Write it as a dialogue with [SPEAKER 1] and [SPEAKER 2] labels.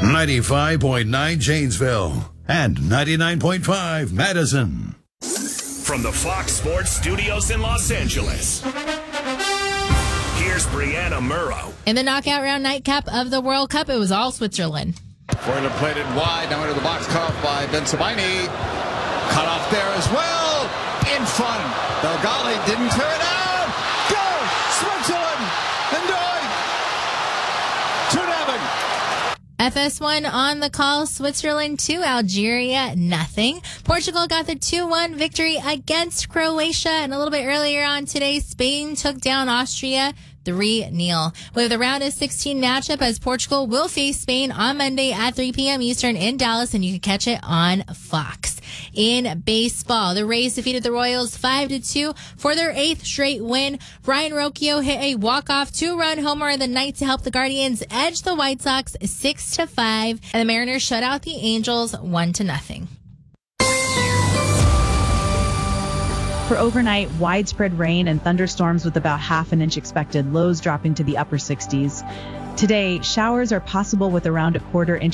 [SPEAKER 1] 95.9 Janesville and 99.5 Madison.
[SPEAKER 2] From the Fox Sports Studios in Los Angeles, here's Brianna Murrow.
[SPEAKER 3] In the knockout round nightcap of the World Cup, it was all Switzerland.
[SPEAKER 4] Forehand played wide, now into the box, cut off by Bensebaini. Cut off there as well. In front. Belgali didn't tear it out. Go! Switzerland! Enjoy! 2-0.
[SPEAKER 3] FS1 on the call. Switzerland 2, Algeria nothing. Portugal got the 2-1 victory against Croatia. And a little bit earlier on today, Spain took down Austria 3-0. We have the round of 16 matchup as Portugal will face Spain on Monday at 3 p.m. Eastern in Dallas, and you can catch it on Fox. In baseball, the Rays defeated the Royals 5-2 for their 8th straight win. Ryan Rocchio hit a walk-off 2-run homer in the ninth to help the Guardians edge the White Sox 6-5, and the Mariners shut out the Angels 1-0.
[SPEAKER 5] For overnight, widespread rain and thunderstorms with about half an inch expected, lows dropping to the upper 60s. Today, showers are possible with around a quarter inch